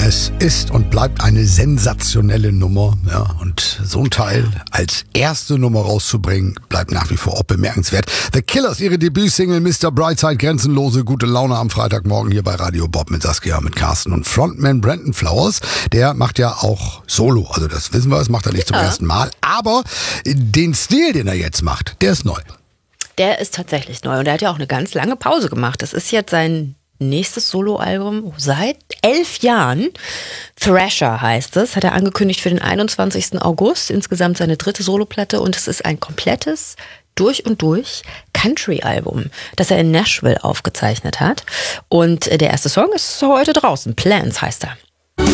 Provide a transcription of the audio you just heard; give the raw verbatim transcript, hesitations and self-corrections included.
Es ist und bleibt eine sensationelle Nummer. Ja, und so ein Teil als erste Nummer rauszubringen, bleibt nach wie vor auch bemerkenswert. The Killers, ihre Debütsingle Mister Brightside, grenzenlose gute Laune am Freitagmorgen hier bei Radio Bob mit Saskia, mit Carsten und Frontman Brandon Flowers. Der macht ja auch Solo, also das wissen wir, das macht er nicht zum Ja. ersten Mal. Aber den Stil, den er jetzt macht, der ist neu. Der ist tatsächlich neu und er hat ja auch eine ganz lange Pause gemacht. Das ist jetzt sein nächstes Soloalbum seit elf Jahren. Thrasher heißt es, hat er angekündigt für den einundzwanzigsten August. Insgesamt seine dritte Soloplatte und es ist ein komplettes, durch und durch Country-Album, das er in Nashville aufgezeichnet hat. Und der erste Song ist heute draußen. Plans heißt er.